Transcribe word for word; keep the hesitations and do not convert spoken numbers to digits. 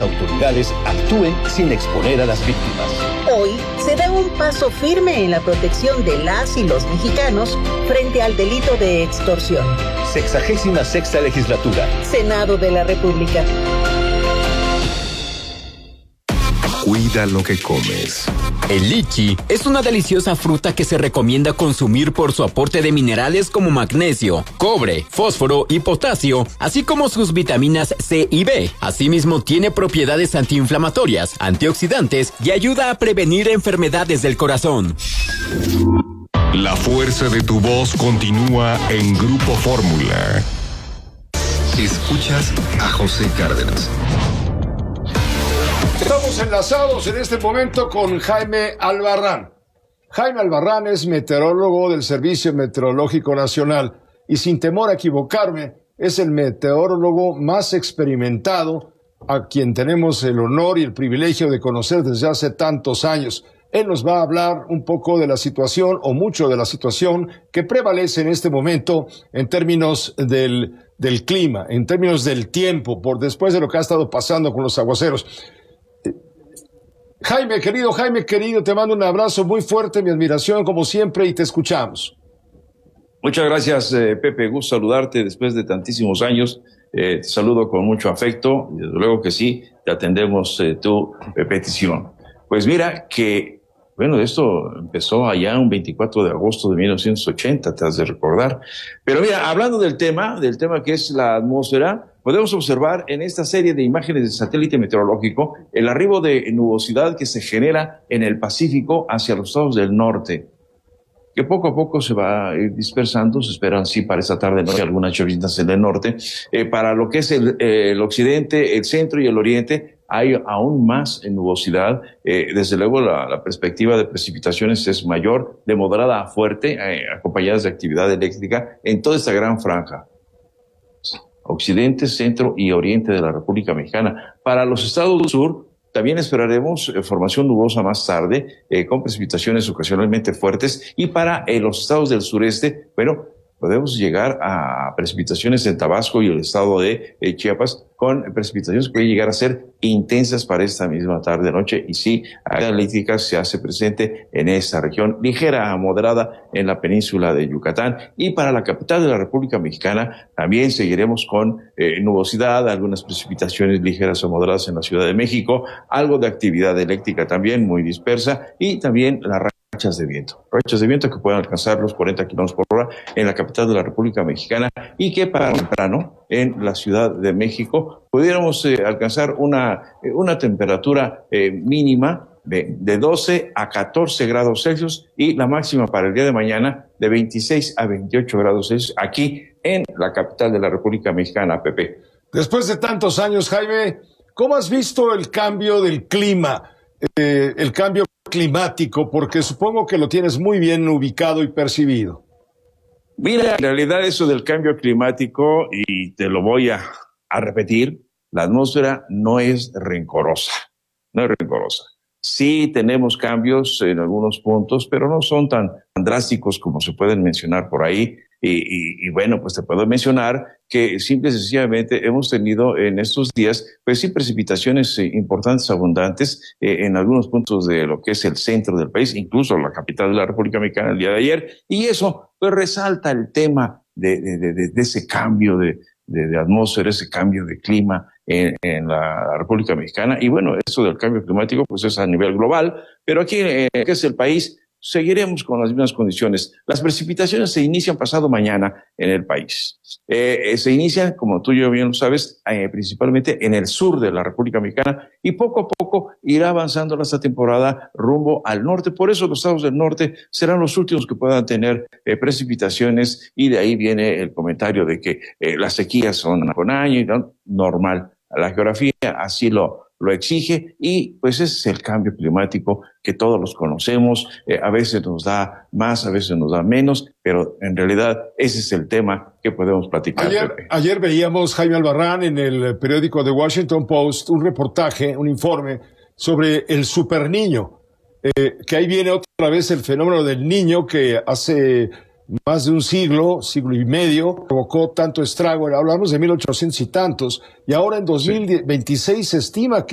las autoridades actúen sin exponer a las víctimas. Hoy se da un paso firme en la protección de las y los mexicanos frente al delito de extorsión. Sexagésima sexta legislatura. Senado de la República. Cuida lo que comes. El lichi es una deliciosa fruta que se recomienda consumir por su aporte de minerales como magnesio, cobre, fósforo y potasio, así como sus vitaminas C y B. Asimismo, tiene propiedades antiinflamatorias, antioxidantes y ayuda a prevenir enfermedades del corazón. La fuerza de tu voz continúa en Grupo Fórmula. Escuchas a José Cárdenas. Estamos enlazados en este momento con Jaime Albarrán. Jaime Albarrán es meteorólogo del Servicio Meteorológico Nacional y, sin temor a equivocarme, es el meteorólogo más experimentado a quien tenemos el honor y el privilegio de conocer desde hace tantos años. Él nos va a hablar un poco de la situación, o mucho de la situación, que prevalece en este momento en términos del, del clima, en términos del tiempo, por después de lo que ha estado pasando con los aguaceros. Jaime, querido, Jaime, querido, te mando un abrazo muy fuerte, mi admiración como siempre, y te escuchamos. Muchas gracias, eh, Pepe, gusto saludarte después de tantísimos años. Eh, te saludo con mucho afecto, y desde luego que sí, te atendemos eh, tu eh, petición. Pues mira que, bueno, esto empezó allá un veinticuatro de agosto de mil novecientos ochenta, te has de recordar. Pero mira, hablando del tema, del tema que es la atmósfera, podemos observar en esta serie de imágenes de satélite meteorológico el arribo de nubosidad que se genera en el Pacífico hacia los estados del norte, que poco a poco se va a ir dispersando. Se esperan, sí, para esta tarde noche algunas lloviznas en el norte. Eh, para lo que es el, eh, el occidente, el centro y el oriente, hay aún más nubosidad. Eh, desde luego, la, la perspectiva de precipitaciones es mayor, de moderada a fuerte, eh, acompañadas de actividad eléctrica en toda esta gran franja. Occidente, centro y oriente de la República Mexicana. Para los estados del sur, también esperaremos eh, formación nubosa más tarde, eh, con precipitaciones ocasionalmente fuertes. Y para eh, los estados del sureste, bueno, podemos llegar a precipitaciones en Tabasco y el estado de eh, Chiapas, con precipitaciones que pueden llegar a ser intensas para esta misma tarde-noche. Y sí, la eléctrica se hace presente en esta región, ligera a moderada en la península de Yucatán. Y para la capital de la República Mexicana también seguiremos con eh, nubosidad, algunas precipitaciones ligeras o moderadas en la Ciudad de México, algo de actividad eléctrica también muy dispersa, y también la rachas de viento, rachas de viento que pueden alcanzar los cuarenta kilómetros por hora en la capital de la República Mexicana, y que para temprano en la Ciudad de México pudiéramos eh, alcanzar una, eh, una temperatura eh, mínima de, de doce a catorce grados Celsius, y la máxima para el día de mañana de veintiséis a veintiocho grados Celsius aquí en la capital de la República Mexicana, Pepe. Después de tantos años, Jaime, ¿cómo has visto el cambio del clima, eh, el cambio climático? Porque supongo que lo tienes muy bien ubicado y percibido. Mira, en realidad eso del cambio climático, y te lo voy a, a repetir, la atmósfera no es rencorosa, no es rencorosa. Sí tenemos cambios en algunos puntos, pero no son tan, tan drásticos como se pueden mencionar por ahí. Y, y, y bueno, pues te puedo mencionar que simple y sencillamente hemos tenido en estos días, pues sí, precipitaciones eh, importantes, abundantes, eh, en algunos puntos de lo que es el centro del país, incluso la capital de la República Mexicana el día de ayer, y eso pues resalta el tema de, de, de, de ese cambio de, de, de atmósfera, ese cambio de clima en, en la República Mexicana. Y bueno, eso del cambio climático pues es a nivel global, pero aquí, eh, que es el país, seguiremos con las mismas condiciones. Las precipitaciones se inician pasado mañana en el país. Eh, eh, se inician, como tú y yo bien lo sabes, eh, principalmente en el sur de la República Mexicana, y poco a poco irá avanzando esta temporada rumbo al norte. Por eso los estados del norte serán los últimos que puedan tener eh, precipitaciones, y de ahí viene el comentario de que eh, las sequías son con año y no, normal. La geografía así lo lo exige, y pues ese es el cambio climático que todos los conocemos. Eh, a veces nos da más, a veces nos da menos, pero en realidad ese es el tema que podemos platicar. Ayer, ayer veíamos, Jaime Albarrán, en el periódico The Washington Post, un reportaje, un informe sobre el superniño, eh, que ahí viene otra vez el fenómeno del niño que hace más de un siglo, siglo y medio, provocó tanto estrago. Hablamos de mil ochocientos y tantos, y ahora en dos mil veintiséis se estima que